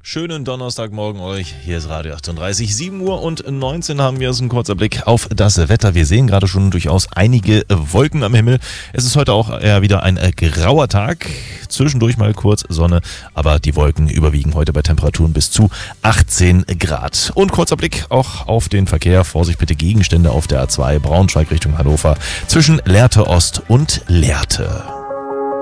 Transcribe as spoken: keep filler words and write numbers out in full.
Schönen Donnerstagmorgen euch. Hier ist Radio achtunddreißig. sieben Uhr und neunzehn haben wir es. Ein kurzer Blick auf das Wetter. Wir sehen gerade schon durchaus einige Wolken am Himmel. Es ist heute auch eher wieder ein grauer Tag. Zwischendurch mal kurz Sonne, aber die Wolken überwiegen heute bei Temperaturen bis zu achtzehn Grad. Und kurzer Blick auch auf den Verkehr. Vorsicht bitte, Gegenstände auf der A zwei Braunschweig Richtung Hannover zwischen Lehrte Ost und Lehrte.